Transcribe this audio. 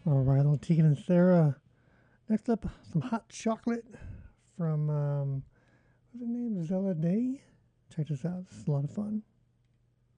All right, little Tegan and Sarah. Next up, some hot chocolate from what's her name? Zella Day. Check this out. This is a lot of fun.